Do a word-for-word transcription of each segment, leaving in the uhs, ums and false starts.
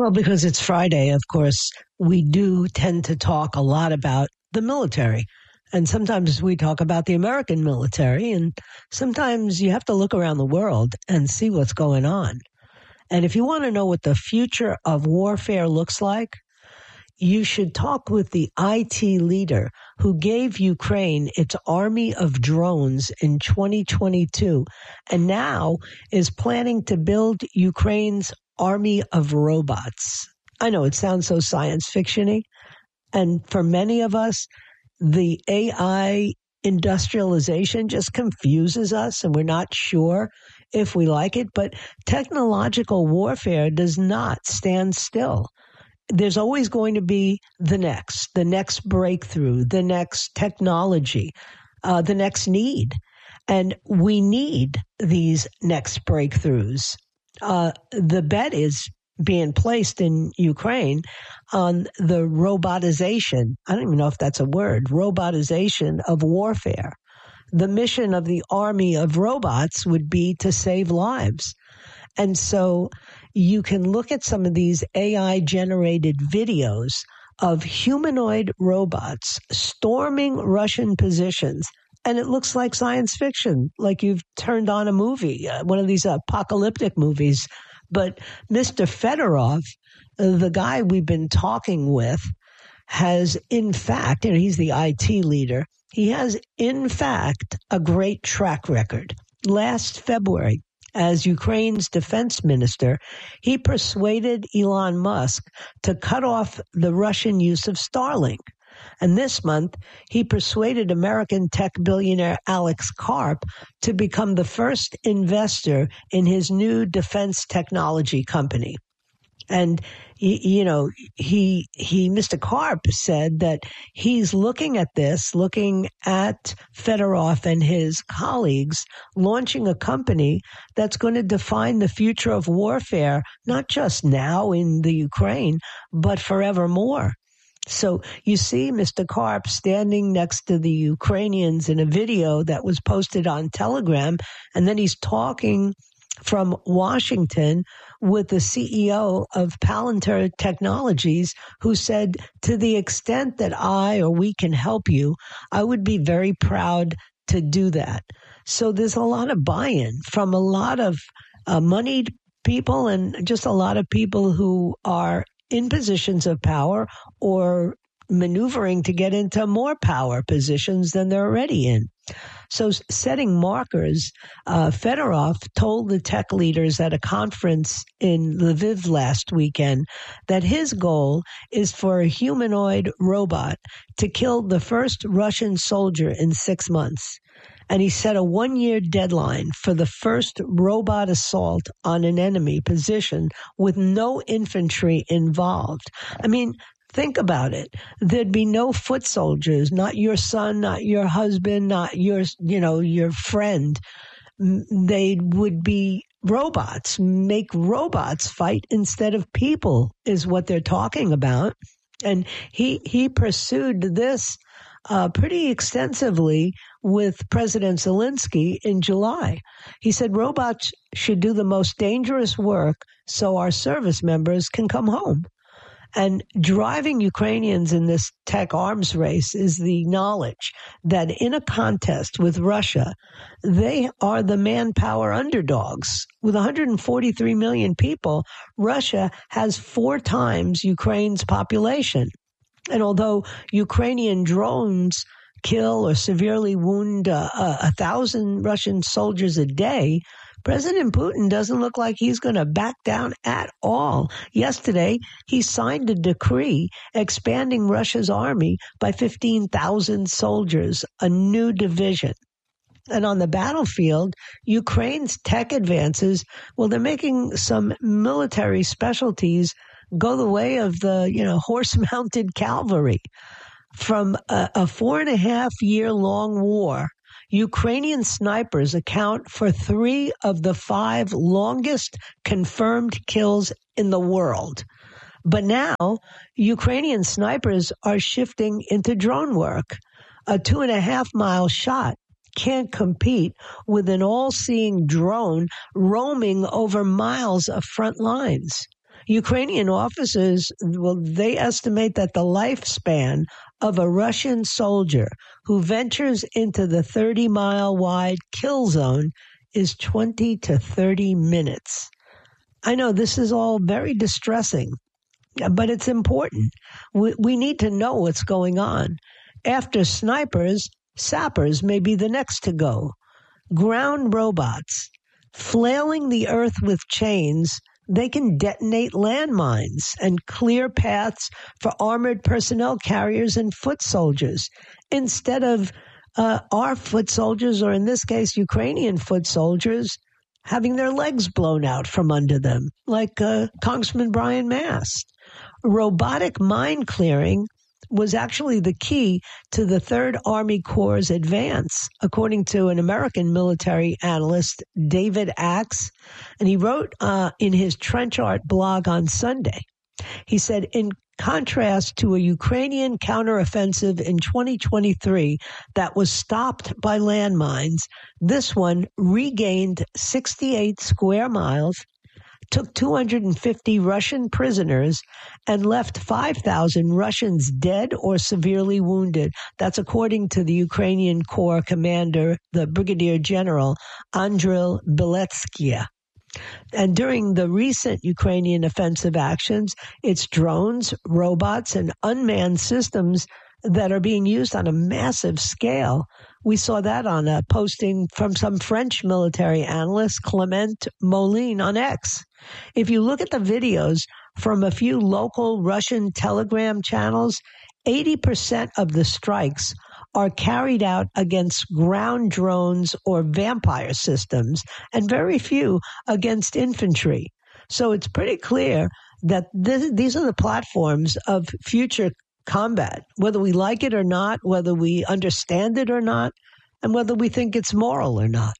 Well, because it's Friday, of course, we do tend to talk a lot about the military. And sometimes we talk about the American military, and sometimes you have to look around the world and see what's going on. And if you want to know what the future of warfare looks like, you should talk with the I T leader who gave Ukraine its army of drones in twenty twenty-two and now is planning to build Ukraine's army of robots. I know it sounds so science fiction-y, and for many of us, the A I industrialization just confuses us and we're not sure if we like it, but technological warfare does not stand still. There's always going to be the next, the next breakthrough, the next technology, uh, the next need. And we need these next breakthroughs. Uh, the bet is being placed in Ukraine on the robotization. I don't even know if that's a word, robotization of warfare. The mission of the army of robots would be to save lives. And so you can look at some of these A I-generated videos of humanoid robots storming Russian positions, and it looks like science fiction, like you've turned on a movie, uh, one of these apocalyptic movies. But Mister Fedorov, uh, the guy we've been talking with, has in fact, you know, he's the I T leader, he has in fact a great track record. Last February, as Ukraine's defense minister, he persuaded Elon Musk to cut off the Russian use of Starlink. And this month, he persuaded American tech billionaire Alex Karp to become the first investor in his new defense technology company. And, you know, he, he, Mister Karp said that he's looking at this, looking at Fedorov and his colleagues launching a company that's going to define the future of warfare, not just now in the Ukraine, but forevermore. So you see Mister Karp standing next to the Ukrainians in a video that was posted on Telegram, and then he's talking from Washington with the C E O of Palantir Technologies, who said, to the extent that I or we can help you, I would be very proud to do that. So there's a lot of buy-in from a lot of uh, moneyed people and just a lot of people who are in positions of power or maneuvering to get into more power positions than they're already in. So setting markers, uh, Fedorov told the tech leaders at a conference in Lviv last weekend that his goal is for a humanoid robot to kill the first Russian soldier in six months. And he set a one-year deadline for the first robot assault on an enemy position with no infantry involved. I mean, think about it. There'd be no foot soldiers, not your son, not your husband, not your, you know, your friend. They would be robots, make robots fight instead of people is what they're talking about. And he, he pursued this uh, pretty extensively with President Zelensky in July. He said robots should do the most dangerous work so our service members can come home. And driving Ukrainians in this tech arms race is the knowledge that in a contest with Russia, they are the manpower underdogs. With one hundred forty-three million people, Russia has four times Ukraine's population. And although Ukrainian drones kill or severely wound uh, a thousand Russian soldiers a day, President Putin doesn't look like he's going to back down at all. Yesterday, he signed a decree expanding Russia's army by fifteen thousand soldiers, a new division. And on the battlefield, Ukraine's tech advances, well, they're making some military specialties go the way of the, you know, horse-mounted cavalry. From a, a four and a half year long war, Ukrainian snipers account for three of the five longest confirmed kills in the world. But now, Ukrainian snipers are shifting into drone work. A two and a half mile shot can't compete with an all-seeing drone roaming over miles of front lines. Ukrainian officers, well, they estimate that the lifespan of a Russian soldier who ventures into the thirty-mile wide kill zone is twenty to thirty minutes. I know this is all very distressing, but it's important. We, we need to know what's going on. After snipers, sappers may be the next to go. Ground robots, flailing the earth with chains, they can detonate landmines and clear paths for armored personnel carriers and foot soldiers instead of uh, our foot soldiers, or in this case, Ukrainian foot soldiers, having their legs blown out from under them, like uh, Congressman Brian Mast. Robotic mine clearing was actually the key to the Third Army Corps' advance, according to an American military analyst, David Axe. And he wrote uh, in his Trench Art blog on Sunday, he said, in contrast to a Ukrainian counteroffensive in twenty twenty-three that was stopped by landmines, this one regained sixty-eight square miles, took two hundred fifty Russian prisoners, and left five thousand Russians dead or severely wounded. That's according to the Ukrainian Corps commander, the Brigadier General Andriy Beletsky. And during the recent Ukrainian offensive actions, it's drones, robots, and unmanned systems that are being used on a massive scale. We saw that on a posting from some French military analyst, Clement Moline, on X. If you look at the videos from a few local Russian Telegram channels, eighty percent of the strikes are carried out against ground drones or vampire systems, and very few against infantry. So it's pretty clear that this, these are the platforms of future combat, whether we like it or not, whether we understand it or not, and whether we think it's moral or not.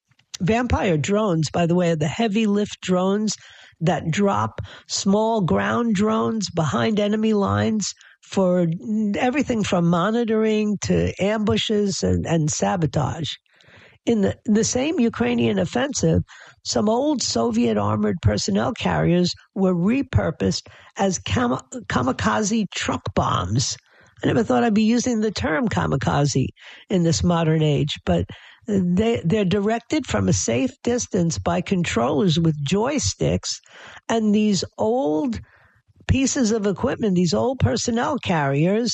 Vampire drones, by the way, are the heavy lift drones that drop small ground drones behind enemy lines for everything from monitoring to ambushes and, and sabotage. In the, the same Ukrainian offensive, some old Soviet armored personnel carriers were repurposed as kam- kamikaze truck bombs. I never thought I'd be using the term kamikaze in this modern age, but they, they're directed from a safe distance by controllers with joysticks, and these old pieces of equipment, these old personnel carriers,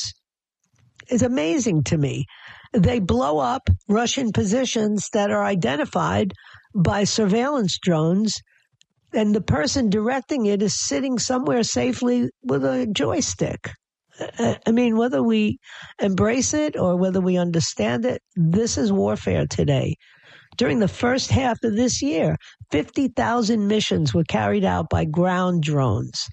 is amazing to me. They blow up Russian positions that are identified by surveillance drones, and the person directing it is sitting somewhere safely with a joystick. I mean, whether we embrace it or whether we understand it, this is warfare today. During the first half of this year, fifty thousand missions were carried out by ground drones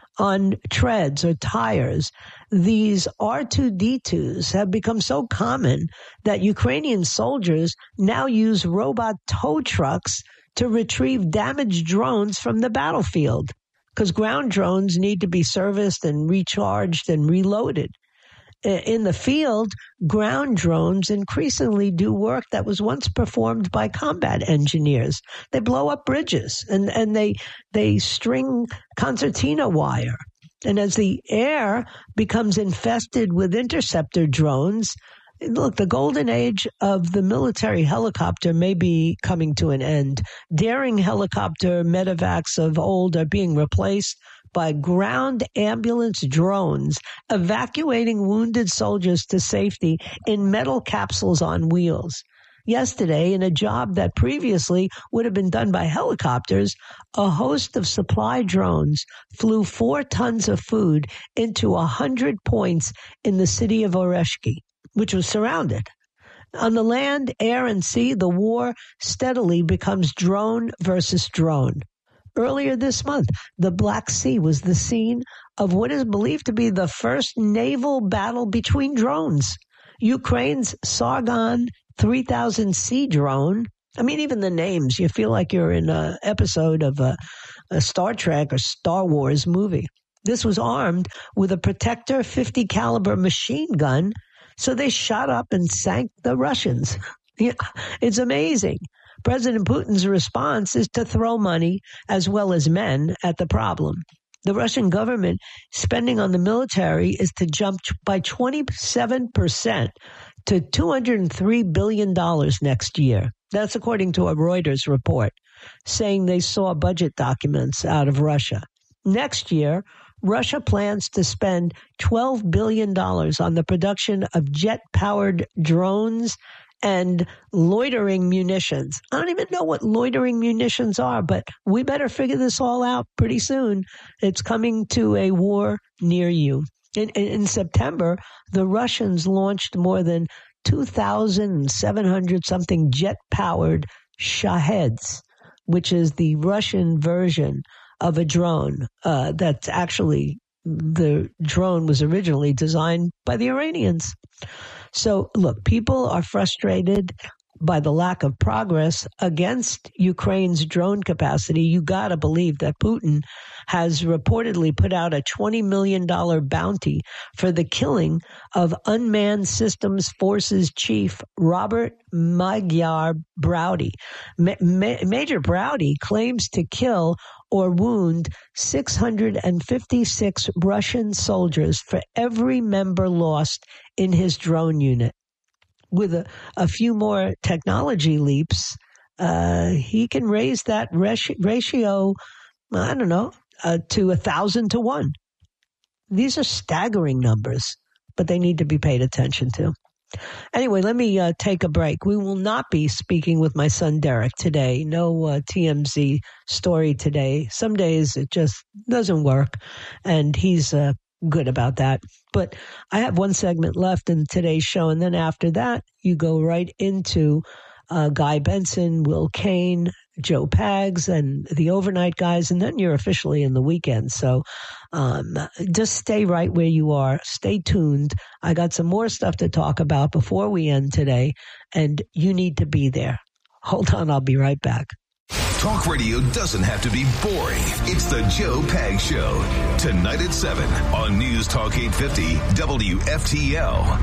on treads or tires. These R two D twos have become so common that Ukrainian soldiers now use robot tow trucks to retrieve damaged drones from the battlefield, because ground drones need to be serviced and recharged and reloaded. In the field, ground drones increasingly do work that was once performed by combat engineers. They blow up bridges and, and they they string concertina wire. And as the air becomes infested with interceptor drones, look, the golden age of the military helicopter may be coming to an end. Daring helicopter medevacs of old are being replaced by ground ambulance drones, evacuating wounded soldiers to safety in metal capsules on wheels. Yesterday, in a job that previously would have been done by helicopters, a host of supply drones flew four tons of food into a hundred points in the city of Oreshki, which was surrounded. On the land, air, and sea, the war steadily becomes drone versus drone. Earlier this month, the Black Sea was the scene of what is believed to be the first naval battle between drones. Ukraine's Sargon three thousand C drone, I mean, even the names, you feel like you're in an episode of a, a Star Trek or Star Wars movie. This was armed with a Protector fifty caliber machine gun, so they shot up and sank the Russians. Yeah, it's amazing. President Putin's response is to throw money as well as men at the problem. the Russian government spending on the military is to jump by twenty-seven percent to two hundred three billion dollars next year. That's according to a Reuters report saying they saw budget documents out of Russia. Next year, Russia plans to spend twelve billion dollars on the production of jet-powered drones and loitering munitions. I don't even know what loitering munitions are, but we better figure this all out pretty soon. It's coming to a war near you. In, in, in September, the Russians launched more than two thousand seven hundred something jet-powered Shaheds, which is the Russian version of a drone. Uh, that's actually, the drone was originally designed by the Iranians. So, look, people are frustrated by the lack of progress against Ukraine's drone capacity. You got to believe that Putin has reportedly put out a twenty million dollars bounty for the killing of Unmanned Systems Forces Chief Robert Magyar Braudy. Ma- Ma- Major Braudy claims to kill or wound six hundred fifty-six Russian soldiers for every member lost in his drone unit. With a, a few more technology leaps, uh, he can raise that ratio, ratio I don't know, uh, to a thousand to one. These are staggering numbers, but they need to be paid attention to. Anyway, let me uh, take a break. We will not be speaking with my son Derek today. No uh, T M Z story today. Some days it just doesn't work, and he's uh, good about that. But I have one segment left in today's show, and then after that, you go right into uh, Guy Benson, Will Kane, Joe Pags, and the overnight guys, and then you're officially in the weekend. So um, just stay right where you are. Stay tuned. I got some more stuff to talk about before we end today, and you need to be there. Hold on, I'll be right back. Talk radio doesn't have to be boring. It's the Joe Pags Show. Tonight at seven on News Talk eight fifty W F T L.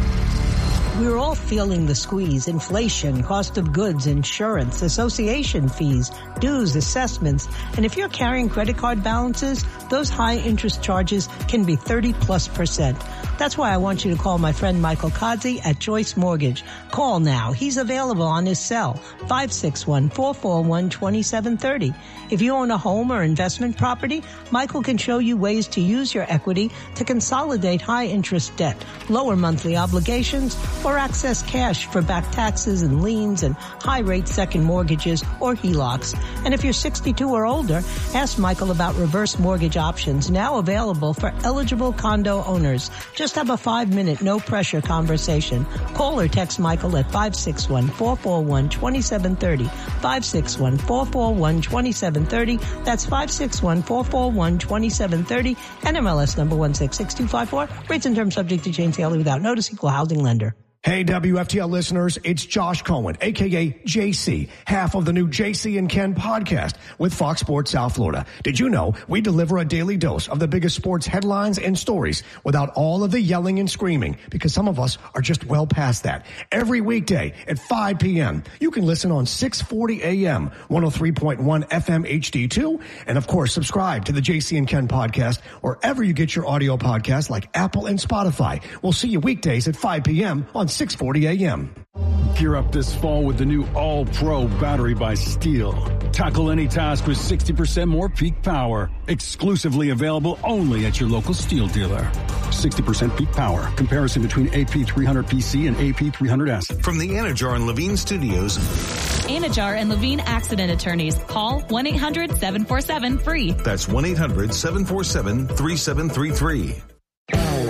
We're all feeling the squeeze. Inflation, cost of goods, insurance, association fees, dues, assessments. And if you're carrying credit card balances, those high interest charges can be thirty plus percent. That's why I want you to call my friend Michael Kodzi at Choice Mortgage. Call now. He's available on his cell, five six one, four four one, two seven three zero. If you own a home or investment property, Michael can show you ways to use your equity to consolidate high interest debt, lower monthly obligations, or access cash for back taxes and liens and high-rate second mortgages or H E L O Cs. And if you're sixty-two or older, ask Michael about reverse mortgage options now available for eligible condo owners. Just have a five-minute, no-pressure conversation. Call or text Michael at five six one, four four one, two seven three zero, five six one, four four one, two seven three zero. That's five six one, four four one, two seven three zero. N M L S number one six six two five four. Rates and terms subject to change daily without notice. Equal housing lender. Hey, W F T L listeners, it's Josh Cohen, a k a. J C, half of the new J C and Ken podcast with Fox Sports South Florida. Did you know we deliver a daily dose of the biggest sports headlines and stories without all of the yelling and screaming? Because some of us are just well past that. Every weekday at five p.m., you can listen on six forty a.m., one oh three point one F M H D two, and of course, subscribe to the J C and Ken podcast wherever you get your audio podcasts like Apple and Spotify. We'll see you weekdays at five p.m. on six forty a.m. Gear up this fall with the new All-Pro battery by Steel. Tackle any task with sixty percent more peak power. Exclusively available only at your local Steel dealer. sixty percent peak power. Comparison between A P three hundred P C and A P three hundred S. From the Anajar and Levine Studios. Anajar and Levine Accident Attorneys. Call one eight hundred seven four seven free. That's one eight hundred seven four seven three seven three three.